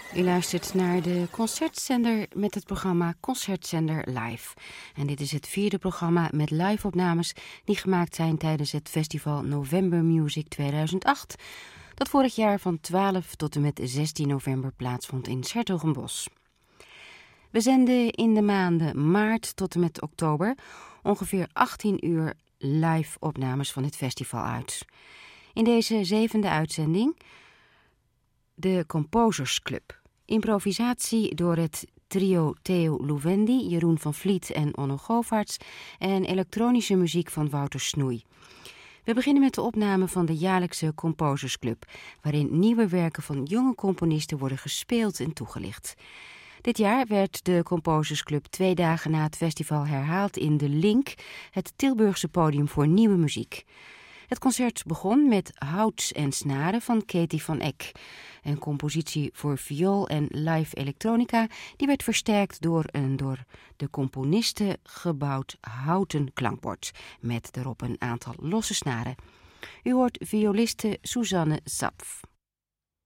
U luistert naar de Concertzender met het programma Concertzender Live. En dit is het 4e programma met live-opnames die gemaakt zijn tijdens het festival November Music 2008... dat vorig jaar van 12 tot en met 16 november plaatsvond in 's-Hertogenbosch. We zenden in de maanden maart tot en met oktober ongeveer 18 uur live-opnames van het festival uit. In deze 7e uitzending de Composers Club. Improvisatie door het trio Theo Louvendi, Jeroen van Vliet en Onno Govaerts en elektronische muziek van Wouter Snoei. We beginnen met de opname van de jaarlijkse Composers Club, waarin nieuwe werken van jonge componisten worden gespeeld en toegelicht. Dit jaar werd de Composers Club 2 dagen na het festival herhaald in de Link, het Tilburgse podium voor nieuwe muziek. Het concert begon met Houts en Snaren van Katie van Eck, een compositie voor viool en live elektronica die werd versterkt door een door de componisten gebouwd houten klankbord met erop een aantal losse snaren. U hoort violiste Suzanne Zapf.